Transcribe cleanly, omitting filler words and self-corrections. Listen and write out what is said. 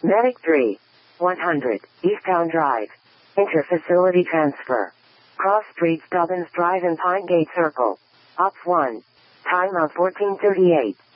Medic 3. 100, Eastbound Drive. Inter-facility transfer. Cross Street Stubbins Drive and Pine Gate Circle. Ops 1. Time of 14:38.